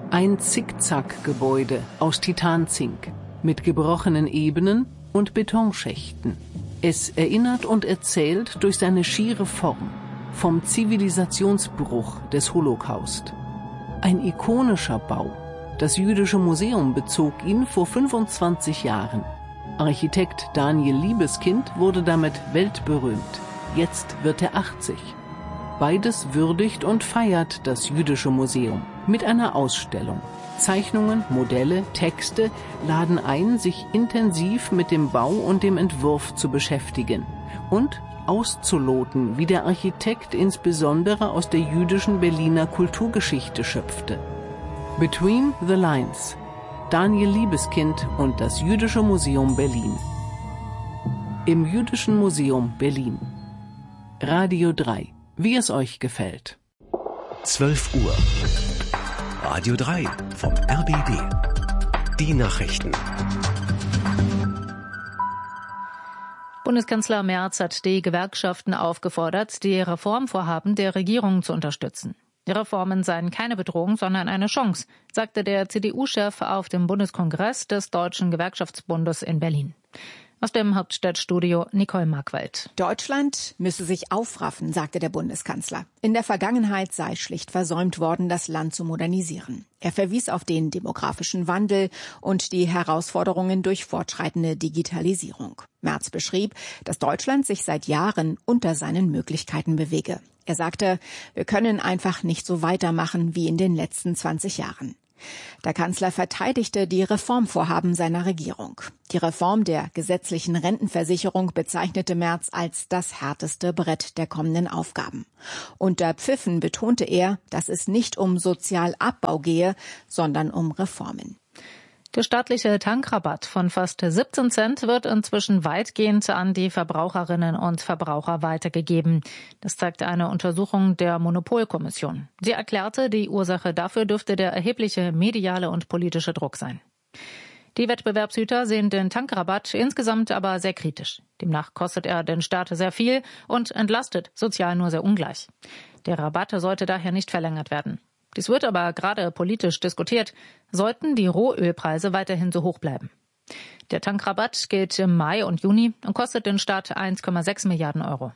Ein Zickzack-Gebäude aus Titanzink mit gebrochenen Ebenen und Betonschächten. Es erinnert und erzählt durch seine schiere Form vom Zivilisationsbruch des Holocaust. Ein ikonischer Bau. Das Jüdische Museum bezog ihn vor 25 Jahren. Architekt Daniel Liebeskind wurde damit weltberühmt. Jetzt wird er 80. Beides würdigt und feiert das Jüdische Museum mit einer Ausstellung. Zeichnungen, Modelle, Texte laden ein, sich intensiv mit dem Bau und dem Entwurf zu beschäftigen und auszuloten, wie der Architekt insbesondere aus der jüdischen Berliner Kulturgeschichte schöpfte. Between the Lines. Daniel Liebeskind und das Jüdische Museum Berlin. Im Jüdischen Museum Berlin. Radio 3. Wie es euch gefällt. 12 Uhr. Radio 3 vom RBB. Die Nachrichten. Bundeskanzler Merz hat die Gewerkschaften aufgefordert, die Reformvorhaben der Regierung zu unterstützen. Die Reformen seien keine Bedrohung, sondern eine Chance, sagte der CDU-Chef auf dem Bundeskongress des Deutschen Gewerkschaftsbundes in Berlin. Aus dem Hauptstadtstudio Nicole Markwald. Deutschland müsse sich aufraffen, sagte der Bundeskanzler. In der Vergangenheit sei schlicht versäumt worden, das Land zu modernisieren. Er verwies auf den demografischen Wandel und die Herausforderungen durch fortschreitende Digitalisierung. Merz beschrieb, dass Deutschland sich seit Jahren unter seinen Möglichkeiten bewege. Er sagte, wir können einfach nicht so weitermachen wie in den letzten 20 Jahren. Der Kanzler verteidigte die Reformvorhaben seiner Regierung. Die Reform der gesetzlichen Rentenversicherung bezeichnete Merz als das härteste Brett der kommenden Aufgaben. Unter Pfiffen betonte er, dass es nicht um Sozialabbau gehe, sondern um Reformen. Der staatliche Tankrabatt von fast 17 Cent wird inzwischen weitgehend an die Verbraucherinnen und Verbraucher weitergegeben. Das zeigte eine Untersuchung der Monopolkommission. Sie erklärte, die Ursache dafür dürfte der erhebliche mediale und politische Druck sein. Die Wettbewerbshüter sehen den Tankrabatt insgesamt aber sehr kritisch. Demnach kostet er den Staat sehr viel und entlastet sozial nur sehr ungleich. Der Rabatt sollte daher nicht verlängert werden. Dies wird aber gerade politisch diskutiert, sollten die Rohölpreise weiterhin so hoch bleiben. Der Tankrabatt gilt im Mai und Juni und kostet den Staat 1,6 Milliarden Euro.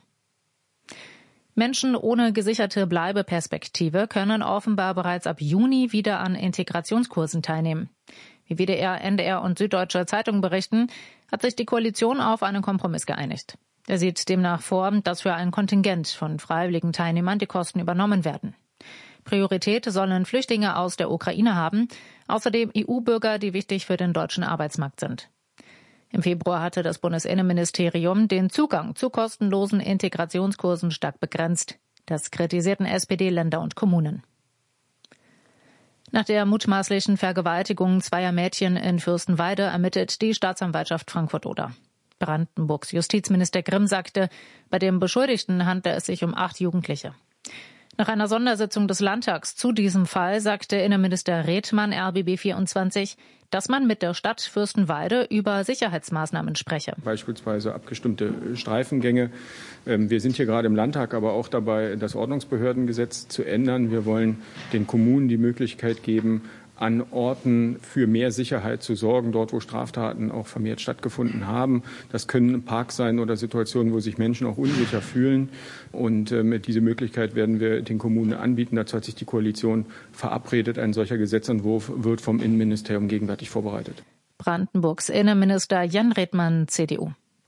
Menschen ohne gesicherte Bleibeperspektive können offenbar bereits ab Juni wieder an Integrationskursen teilnehmen. Wie WDR, NDR und Süddeutsche Zeitung berichten, hat sich die Koalition auf einen Kompromiss geeinigt. Er sieht demnach vor, dass für ein Kontingent von freiwilligen Teilnehmern die Kosten übernommen werden. Priorität sollen Flüchtlinge aus der Ukraine haben, außerdem EU-Bürger, die wichtig für den deutschen Arbeitsmarkt sind. Im Februar hatte das Bundesinnenministerium den Zugang zu kostenlosen Integrationskursen stark begrenzt. Das kritisierten SPD, Länder und Kommunen. Nach der mutmaßlichen Vergewaltigung zweier Mädchen in Fürstenwalde ermittelt die Staatsanwaltschaft Frankfurt-Oder. Brandenburgs Justizminister Grimm sagte, bei dem Beschuldigten handle es sich um 8 Jugendliche. Nach einer Sondersitzung des Landtags zu diesem Fall sagte Innenminister Redmann RBB 24, dass man mit der Stadt Fürstenwalde über Sicherheitsmaßnahmen spreche. Beispielsweise abgestimmte Streifengänge. Wir sind hier gerade im Landtag aber auch dabei, das Ordnungsbehördengesetz zu ändern. Wir wollen den Kommunen die Möglichkeit geben, an Orten für mehr Sicherheit zu sorgen, dort wo Straftaten auch vermehrt stattgefunden haben. Das können Parks sein oder Situationen, wo sich Menschen auch unsicher fühlen. Und mit dieser Möglichkeit werden wir den Kommunen anbieten. Dazu hat sich die Koalition verabredet. Ein solcher Gesetzentwurf wird vom Innenministerium gegenwärtig vorbereitet. Brandenburgs Innenminister Jan Redmann, CDU.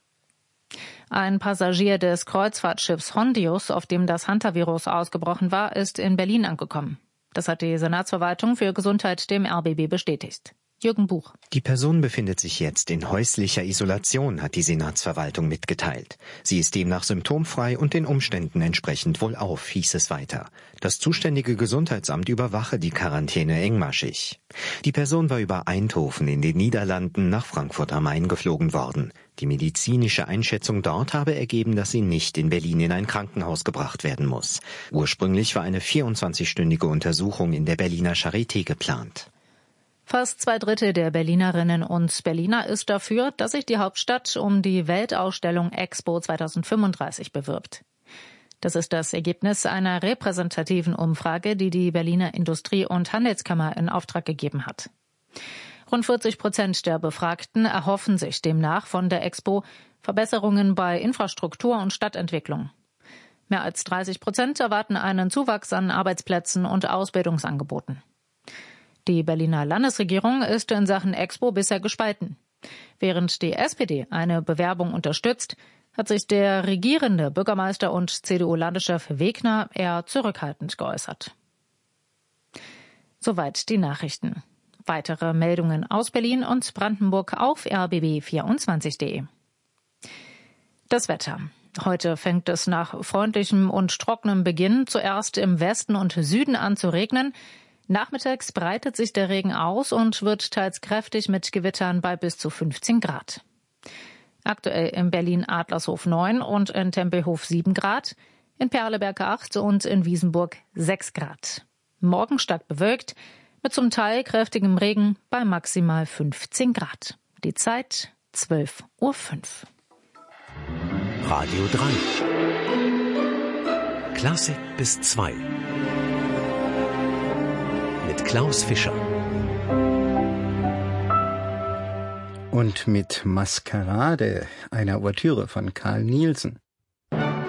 Ein Passagier des Kreuzfahrtschiffs Hondius, auf dem das Hantavirus ausgebrochen war, ist in Berlin angekommen. Das hat die Senatsverwaltung für Gesundheit dem RBB bestätigt. Jürgen Buch. Die Person befindet sich jetzt in häuslicher Isolation, hat die Senatsverwaltung mitgeteilt. Sie ist demnach symptomfrei und den Umständen entsprechend wohlauf, hieß es weiter. Das zuständige Gesundheitsamt überwache die Quarantäne engmaschig. Die Person war über Eindhoven in den Niederlanden nach Frankfurt am Main geflogen worden. Die medizinische Einschätzung dort habe ergeben, dass sie nicht in Berlin in ein Krankenhaus gebracht werden muss. Ursprünglich war eine 24-stündige Untersuchung in der Berliner Charité geplant. Fast 2/3 der Berlinerinnen und Berliner ist dafür, dass sich die Hauptstadt um die Weltausstellung Expo 2035 bewirbt. Das ist das Ergebnis einer repräsentativen Umfrage, die die Berliner Industrie- und Handelskammer in Auftrag gegeben hat. Rund 40% der Befragten erhoffen sich demnach von der Expo Verbesserungen bei Infrastruktur und Stadtentwicklung. Mehr als 30% erwarten einen Zuwachs an Arbeitsplätzen und Ausbildungsangeboten. Die Berliner Landesregierung ist in Sachen Expo bisher gespalten. Während die SPD eine Bewerbung unterstützt, hat sich der regierende Bürgermeister und CDU-Landeschef Wegner eher zurückhaltend geäußert. Soweit die Nachrichten. Weitere Meldungen aus Berlin und Brandenburg auf rbb24.de. Das Wetter. Heute fängt es nach freundlichem und trockenem Beginn zuerst im Westen und Süden an zu regnen. Nachmittags breitet sich der Regen aus und wird teils kräftig mit Gewittern bei bis zu 15 Grad. Aktuell in Berlin Adlershof 9 und in Tempelhof 7 Grad, in Perleberg 8 und in Wiesenburg 6 Grad. Morgen stark bewölkt, mit zum Teil kräftigem Regen bei maximal 15 Grad. Die Zeit 12:05 Uhr. Radio 3. Klassik bis 2. Mit Klaus Fischer. Und mit Maskerade, einer Ouvertüre von Carl Nielsen.